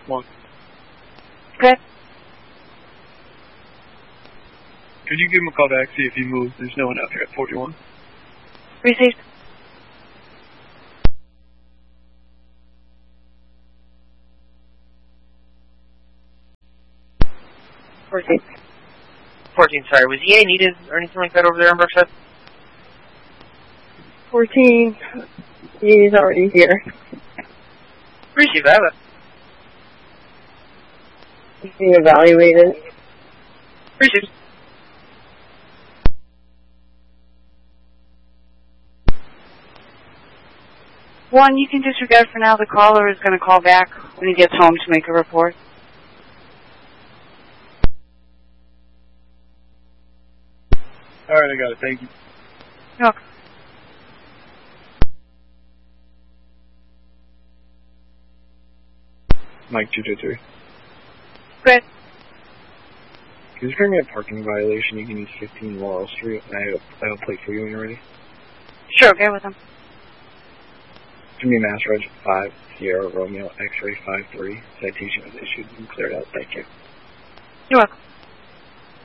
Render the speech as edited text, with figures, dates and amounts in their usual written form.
1. Okay. Could you give him a call back, see if he moves? There's no one out there at 41. Received. Fourteen. 14, sorry. Was EA needed or anything like that over there on Brookside? 14. He's already here. Appreciate that. He's being evaluated. Appreciate it. One, you can disregard for now. The caller is going to call back when he gets home to make a report. Alright, I got it. Thank you. You're welcome. Mike 223. Good. Can you bring me a parking violation? You can use 15 Laurel Street, and I have a plate for you when you're ready. Sure, get with him. Give me Mass Reg 5, Sierra Romeo, X-ray 53. Citation was issued and cleared out. Thank you. You're welcome.